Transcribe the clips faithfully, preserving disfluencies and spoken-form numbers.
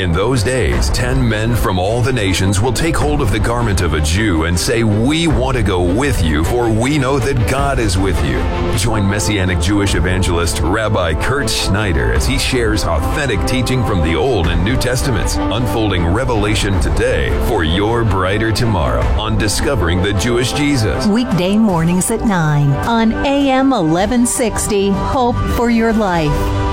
In those days, ten men from all the nations will take hold of the garment of a Jew and say, "We want to go with you, for we know that God is with you." Join Messianic Jewish evangelist Rabbi Kurt Schneider as he shares authentic teaching from the Old and New Testaments, unfolding revelation today for your brighter tomorrow on Discovering the Jewish Jesus. Weekday mornings at nine on A M eleven sixty, Hope for Your Life.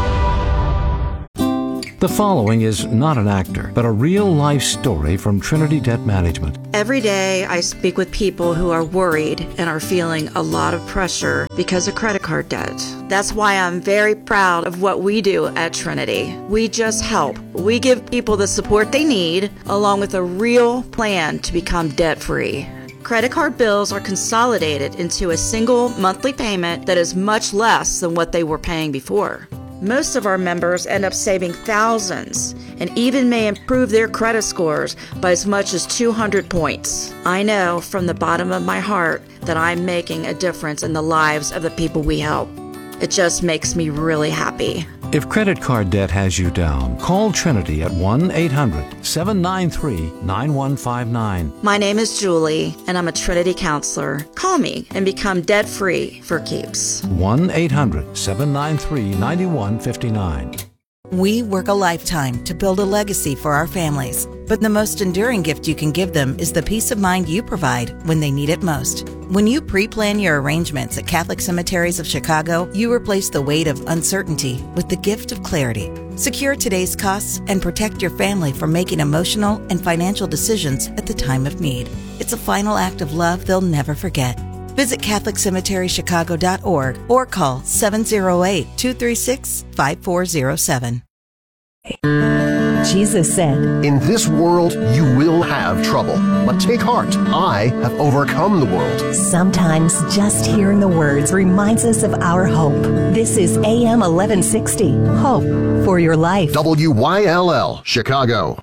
The following is not an actor, but a real-life story from Trinity Debt Management. Every day I speak with people who are worried and are feeling a lot of pressure because of credit card debt. That's why I'm very proud of what we do at Trinity. We just help. We give people the support they need, along with a real plan to become debt-free. Credit card bills are consolidated into a single monthly payment that is much less than what they were paying before. Most of our members end up saving thousands and even may improve their credit scores by as much as two hundred points. I know from the bottom of my heart that I'm making a difference in the lives of the people we help. It just makes me really happy. If credit card debt has you down, call Trinity at one eight hundred seven nine three nine one five nine. My name is Julie, and I'm a Trinity counselor. Call me and become debt-free for keeps. one eight hundred seven nine three nine one five nine. We work a lifetime to build a legacy for our families, but the most enduring gift you can give them is the peace of mind you provide when they need it most. When you pre-plan your arrangements at Catholic Cemeteries of Chicago, you replace the weight of uncertainty with the gift of clarity. Secure today's costs and protect your family from making emotional and financial decisions at the time of need. It's a final act of love they'll never forget. Visit Catholic Cemetery Chicago dot org or call seven oh eight, two three six, five four oh seven. Jesus said, "In this world you will have trouble, but take heart. I have overcome the world." Sometimes just hearing the words reminds us of our hope. This is A M eleven sixty, Hope for Your Life. W Y L L, Chicago.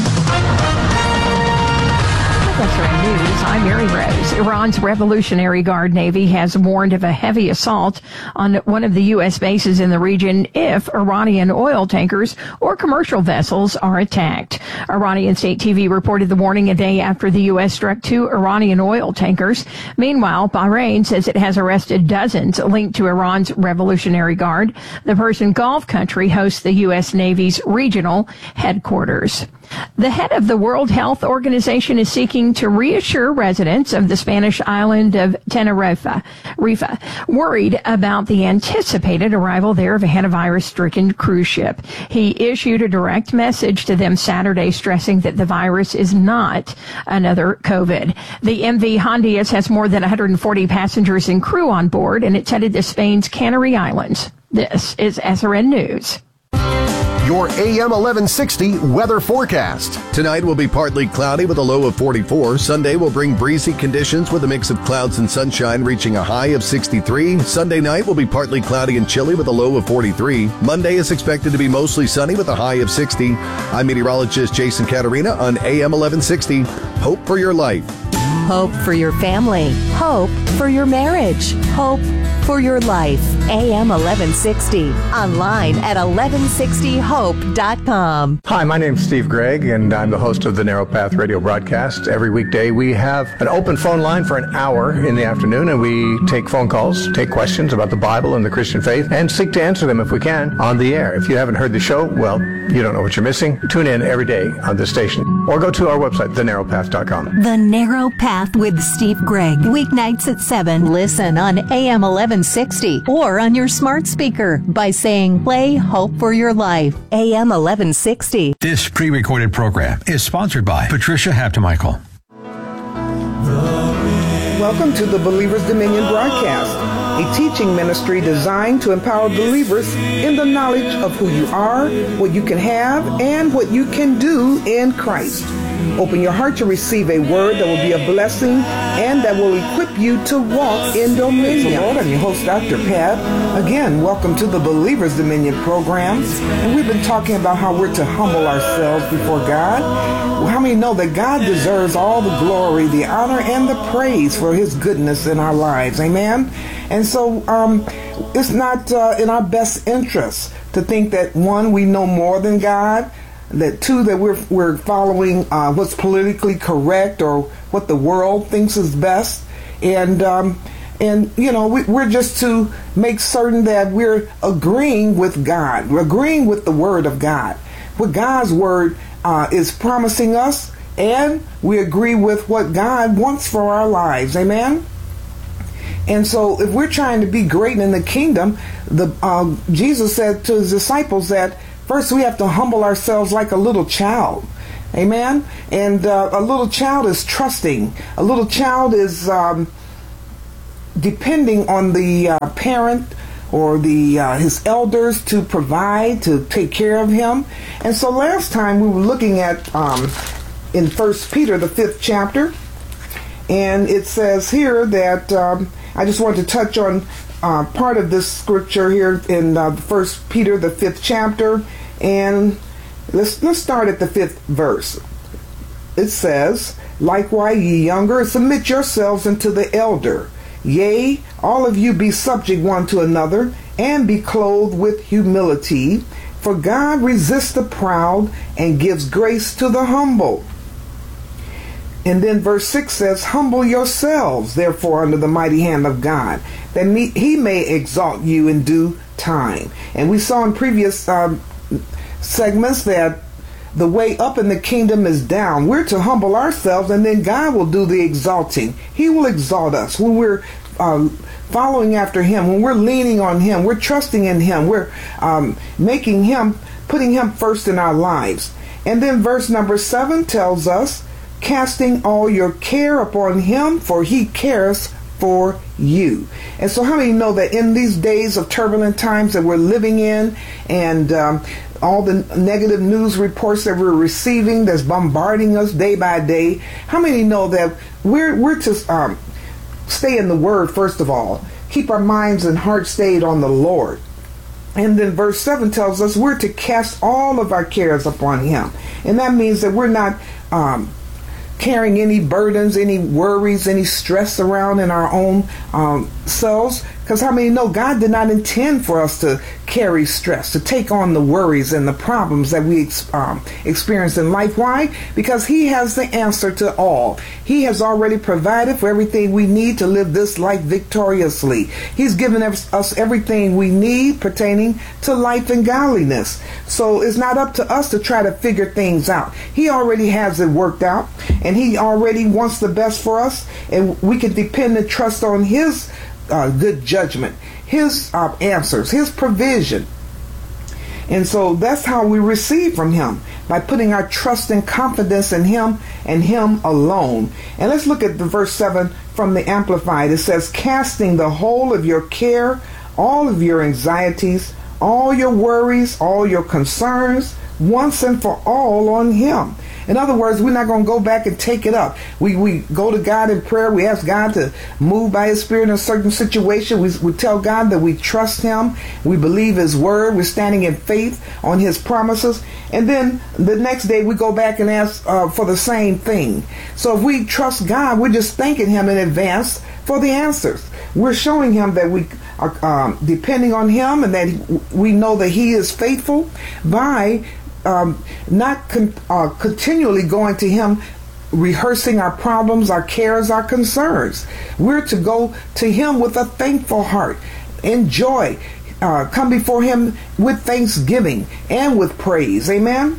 That's right, news. I'm Mary Rose. Iran's Revolutionary Guard Navy has warned of a heavy assault on one of the U S bases in the region if Iranian oil tankers or commercial vessels are attacked. Iranian state T V reported the warning a day after the U S struck two Iranian oil tankers. Meanwhile, Bahrain says it has arrested dozens linked to Iran's Revolutionary Guard. The Persian Gulf country hosts the U S Navy's regional headquarters. The head of the World Health Organization is seeking to reassure residents of the Spanish island of Tenerife, Rifa, worried about the anticipated arrival there of a hantavirus-stricken cruise ship. He issued a direct message to them Saturday stressing that the virus is not another COVID. The M V Hondias has more than one hundred forty passengers and crew on board, and it's headed to Spain's Canary Islands. This is S R N News. Your A M eleven sixty weather forecast. Tonight will be partly cloudy with a low of forty-four. Sunday will bring breezy conditions with a mix of clouds and sunshine reaching a high of sixty-three. Sunday night will be partly cloudy and chilly with a low of forty-three. Monday is expected to be mostly sunny with a high of sixty. I'm meteorologist Jason Caterina on A M eleven sixty. Hope for your life. Hope for your family. Hope for your marriage. Hope for your life. A M eleven sixty. Online at eleven sixty hope dot com. Hi, my name's Steve Gregg, and I'm the host of the Narrow Path radio broadcast. Every weekday, we have an open phone line for an hour in the afternoon, and we take phone calls, take questions about the Bible and the Christian faith, and seek to answer them if we can on the air. If you haven't heard the show, well, you don't know what you're missing. Tune in every day on this station, or go to our website, the narrow path dot com. The Narrow Path with Steve Gregg. Weeknights at seven. Listen on A M eleven sixty or on your smart speaker by saying, play Hope for Your Life. A M eleven sixty. This pre-recorded program is sponsored by Patricia Haptemichael. Welcome to the Believer's Dominion broadcast, a teaching ministry designed to empower believers in the knowledge of who you are, what you can have, and what you can do in Christ. Open your heart to receive a word that will be a blessing and that will equip you to walk in dominion. Lord, I'm your host, Doctor Pat. Again, welcome to the Believer's Dominion programs. And we've been talking about how we're to humble ourselves before God. Well, how many know that God deserves all the glory, the honor, and the praise for his goodness in our lives? Amen? And so um, it's not uh, in our best interest to think that, one, we know more than God, that too that we're we're following uh, what's politically correct or what the world thinks is best, and um, and you know we, we're just to make certain that we're agreeing with God, we're agreeing with the Word of God, what God's Word uh, is promising us, and we agree with what God wants for our lives. Amen. And so if we're trying to be great in the kingdom, the uh, Jesus said to his disciples that first we have to humble ourselves like a little child. Amen. And uh, a little child is trusting. A little child is um, depending on the uh, parent or the uh, his elders to provide, to take care of him. And so last time we were looking at um, in First Peter, the fifth chapter, and it says here that um, I just want to touch on uh, part of this scripture here in uh, First Peter, the fifth chapter, and let's let's start at the fifth verse. It says, "Likewise, ye younger, submit yourselves unto the elder. Yea, all of you be subject one to another, and be clothed with humility. For God resists the proud, and gives grace to the humble." And then verse six says, "Humble yourselves, therefore, under the mighty hand of God, that he may exalt you in due time." And we saw in previous um, segments that the way up in the kingdom is down. We're to humble ourselves, and then God will do the exalting. He will exalt us when we're uh, following after him, when we're leaning on him, we're trusting in him, we're um, making him, putting him first in our lives. And then verse number seven tells us, "Casting all your care upon him, for he cares for you." And so how many know that in these days of turbulent times that we're living in, and um, all the negative news reports that we're receiving that's bombarding us day by day, how many know that we're we're to um, stay in the Word first of all, keep our minds and hearts stayed on the Lord. And then verse seven tells us we're to cast all of our cares upon him. And that means that we're not um, carrying any burdens, any worries, any stress around in our own um, selves. Because how many know God did not intend for us to carry stress, to take on the worries and the problems that we um, experience in life? Why? Because he has the answer to all. He has already provided for everything we need to live this life victoriously. He's given us everything we need pertaining to life and godliness. So it's not up to us to try to figure things out. He already has it worked out, and he already wants the best for us, and we can depend and trust on his Uh, good judgment, his uh, answers, his provision. And so that's how we receive from him, by putting our trust and confidence in him and him alone. And let's look at the verse seven from the Amplified. It says, "Casting the whole of your care, all of your anxieties, all your worries, all your concerns, once and for all on him." In other words, we're not going to go back and take it up. We we go to God in prayer. We ask God to move by his Spirit in a certain situation. We, we tell God that we trust him. We believe his word. We're standing in faith on his promises. And then the next day we go back and ask uh, for the same thing. So if we trust God, we're just thanking him in advance for the answers. We're showing him that we are um, depending on him, and that we know that he is faithful by Um, not con- uh, continually going to him, rehearsing our problems, our cares, our concerns. We're to go to him with a thankful heart, enjoy, uh, come before him with thanksgiving and with praise. Amen.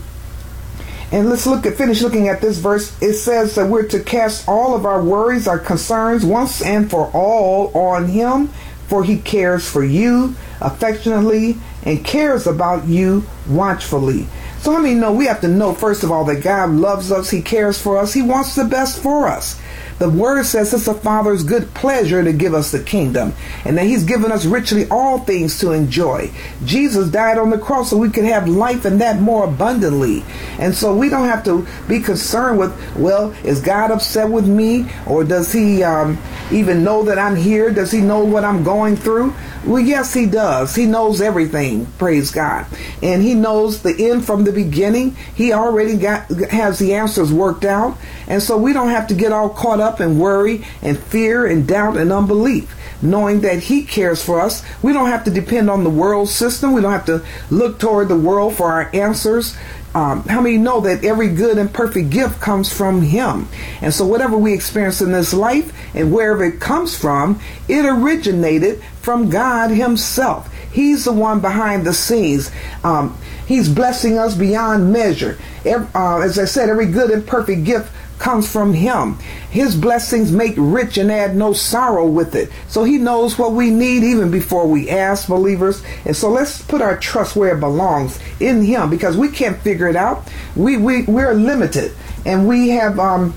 And let's look at finish looking at this verse. It says that we're to cast all of our worries, our concerns, once and for all on him, for he cares for you affectionately and cares about you watchfully. So how many know we have to know, first of all, that God loves us, he cares for us, he wants the best for us. The word says it's the Father's good pleasure to give us the kingdom, and that he's given us richly all things to enjoy. Jesus died on the cross so we could have life, and that more abundantly. And so we don't have to be concerned with, well, is God upset with me? Or does he um, even know that I'm here? Does he know what I'm going through? Well, yes, he does. He knows everything, praise God. And he knows the end from the beginning. He already got has the answers worked out. And so we don't have to get all caught up in worry and fear and doubt and unbelief, knowing that he cares for us. We don't have to depend on the world system. We don't have to look toward the world for our answers. Um, how many know that every good and perfect gift comes from Him? And so whatever we experience in this life and wherever it comes from, it originated from God Himself. He's the one behind the scenes. Um, he's blessing us beyond measure. Every, uh, as I said, every good and perfect gift comes from Him. His blessings make rich and add no sorrow with it. So He knows what we need even before we ask, believers. And so let's put our trust where it belongs, in Him, because we can't figure it out. We, we, we're limited, and we have, um,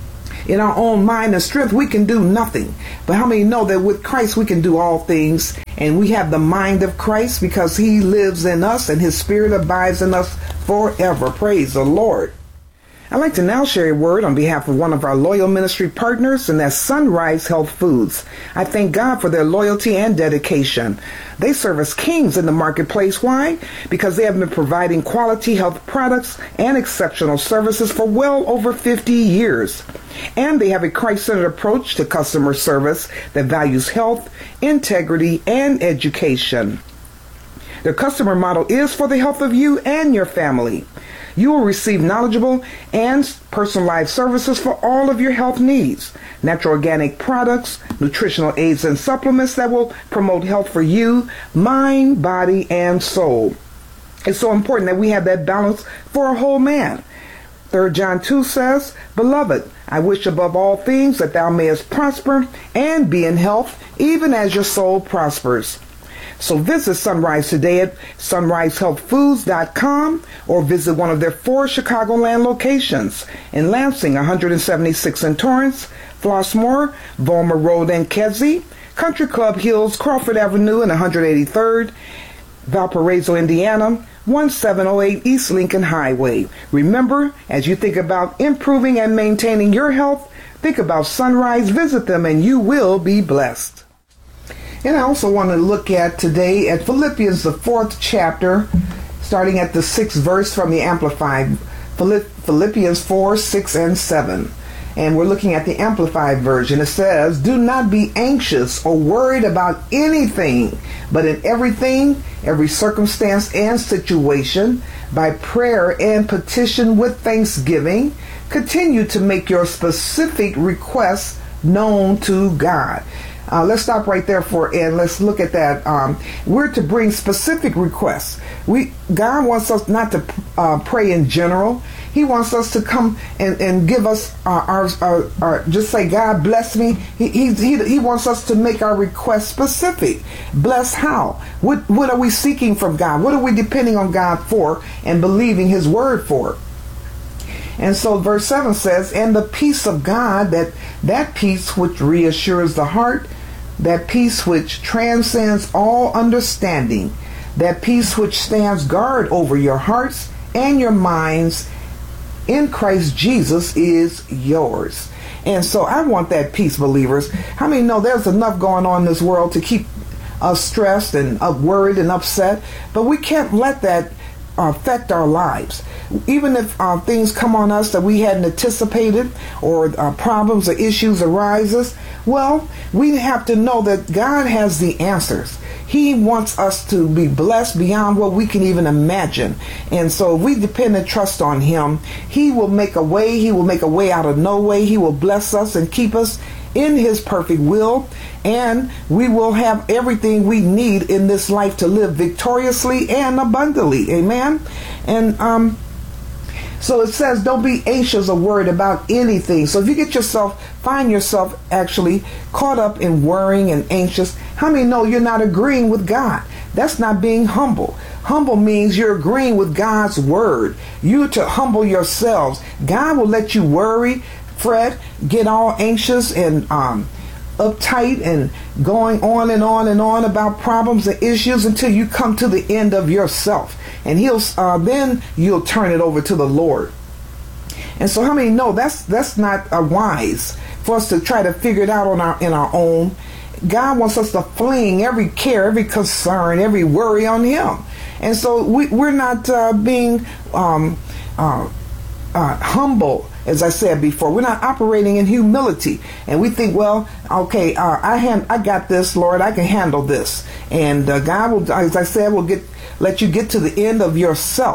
in our own mind and strength, we can do nothing. But how many know that with Christ we can do all things? And we have the mind of Christ because He lives in us and His Spirit abides in us forever. Praise the Lord. I'd like to now share a word on behalf of one of our loyal ministry partners, and that's Sunrise Health Foods. I thank God for their loyalty and dedication. They serve as kings in the marketplace. Why? Because they have been providing quality health products and exceptional services for well over fifty years. And they have a Christ-centered approach to customer service that values health, integrity, and education. Their customer model is for the health of you and your family. You will receive knowledgeable and personalized services for all of your health needs. Natural organic products, nutritional aids and supplements that will promote health for you, mind, body, and soul. It's so important that we have that balance for a whole man. Third John two says, "Beloved, I wish above all things that thou mayest prosper and be in health, even as your soul prospers." So visit Sunrise today at sunrise health foods dot com or visit one of their four Chicagoland locations in Lansing, one hundred seventy-six in Torrance, Flossmoor, Volmer Road and Kedzie, Country Club Hills, Crawford Avenue and one hundred eighty-third, Valparaiso, Indiana, one seven oh eight East Lincoln Highway. Remember, as you think about improving and maintaining your health, think about Sunrise. Visit them and you will be blessed. And I also want to look at today at Philippians, the fourth chapter, starting at the sixth verse from the Amplified. Philippians four, six, and seven. And we're looking at the Amplified version. It says, "Do not be anxious or worried about anything, but in everything, every circumstance and situation, by prayer and petition with thanksgiving, continue to make your specific requests known to God." Uh, let's stop right there for and let's look at that. Um, we're to bring specific requests. We God wants us not to uh, pray in general. He wants us to come and, and give us uh, our, our, our just say, "God bless me." He, he he he wants us to make our requests specific. Bless how? What what are we seeking from God? What are we depending on God for and believing His word for? And so verse seven says, "And the peace of God, that that peace which reassures the heart, that peace which transcends all understanding, that peace which stands guard over your hearts and your minds in Christ Jesus is yours." And so I want that peace, believers. How many know there's enough going on in this world to keep us stressed and up worried and upset? But we can't let that affect our lives. Even if uh, things come on us that we hadn't anticipated, or uh, problems or issues arises, well, we have to know that God has the answers. He wants us to be blessed beyond what we can even imagine. And so if we depend and trust on Him, He will make a way. He will make a way out of no way. He will bless us and keep us in His perfect will, and we will have everything we need in this life to live victoriously and abundantly. Amen. And um so it says, don't be anxious or worried about anything. So if you get yourself, find yourself actually caught up in worrying and anxious, how many know you're not agreeing with God? That's not being humble. Humble means you're agreeing with God's word. You're to humble yourselves. God will let you worry, fret, get all anxious and um, uptight and going on and on and on about problems and issues until you come to the end of yourself. And he'll uh, then you'll turn it over to the Lord. And so how many know that's that's not uh, wise for us to try to figure it out on our in our own. God wants us to fling every care, every concern, every worry on Him. And so we, we're not uh, being um, uh, uh, humble, as I said before. We're not operating in humility. And we think, well, okay, uh, I hand, I got this, Lord. I can handle this. And uh, God will, as I said, will get let you get to the end of yourself.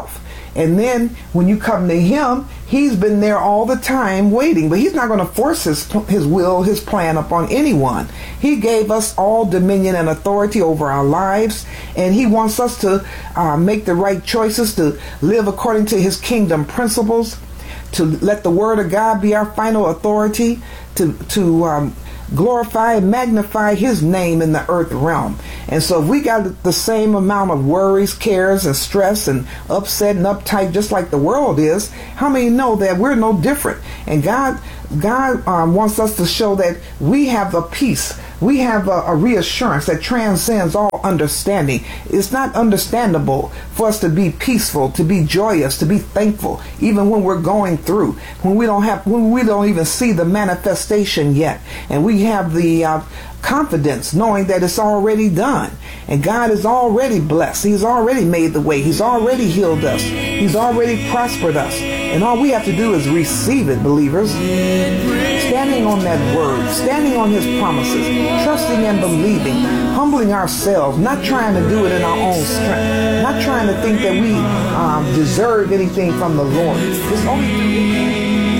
And then when you come to him, he's been there all the time waiting. But he's not going to force his, his will, his plan upon anyone. He gave us all dominion and authority over our lives. And he wants us to uh, make the right choices, to live according to his kingdom principles, to let the word of God be our final authority, to, to um, glorify and magnify his name in the earth realm. And so if we got the same amount of worries, cares, and stress and upset and uptight just like the world is, how many know that we're no different? And God God um, wants us to show that we have a peace. We have a, a reassurance that transcends all understanding. It's not understandable for us to be peaceful, to be joyous, to be thankful, even when we're going through, when we don't have, when we don't even see the manifestation yet. And we have the uh, confidence knowing that it's already done. And God is already blessed. He's already made the way. He's already healed us. He's already prospered us. And all we have to do is receive it, believers. Standing on that word, standing on his promises, trusting and believing, humbling ourselves, not trying to do it in our own strength, not trying to think that we um, deserve anything from the Lord. It's only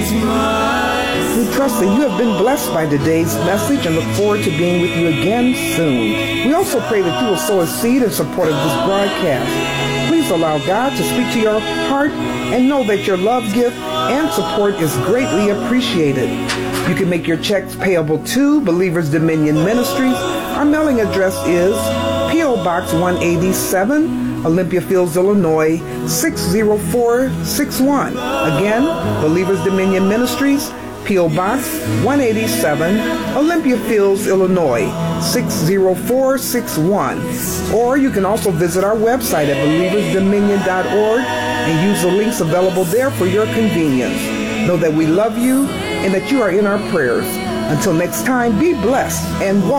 we trust that you have been blessed by today's message and look forward to being with you again soon. We also pray that you will sow a seed in support of this broadcast. Please allow God to speak to your heart and know that your love, gift, and support is greatly appreciated. You can make your checks payable to Believers Dominion Ministries. Our mailing address is P O Box one eighty-seven, Olympia Fields, Illinois, six zero four six one. Again, Believers Dominion Ministries, P O Box one eighty-seven, Olympia Fields, Illinois, six zero four six one. Or you can also visit our website at believers dominion dot org and use the links available there for your convenience. Know that we love you and that you are in our prayers. Until next time, be blessed and walk